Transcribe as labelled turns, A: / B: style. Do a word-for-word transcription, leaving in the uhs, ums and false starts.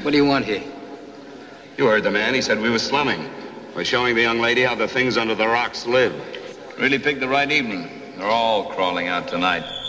A: What do you want here?
B: You heard the man. He said we were slumming. We're showing the young lady how the things under the rocks live.
C: Really picked the right evening. They're all crawling out tonight.